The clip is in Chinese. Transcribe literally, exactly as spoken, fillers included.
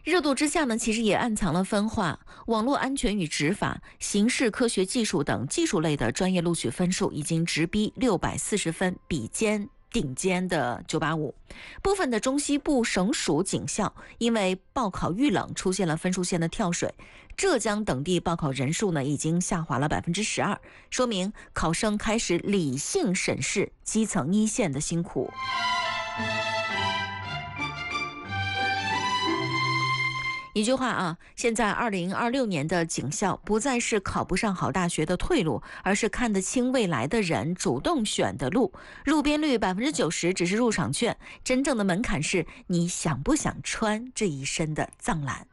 热度之下呢，其实也暗藏了分化。网络安全与执法、刑事科学技术等技术类的专业录取分数已经直逼六百四十分，比肩顶尖的九八五。部分的中西部省属警校因为报考遇冷出现了分数线的跳水，浙江等地报考人数呢已经下滑了百分之十二，说明考生开始理性审视基层一线的辛苦。一句话啊，现在二零二六年的警校不再是考不上好大学的退路，而是看得清未来的人主动选的路。录编率百分之九十只是入场券，真正的门槛是你想不想穿这一身的藏蓝。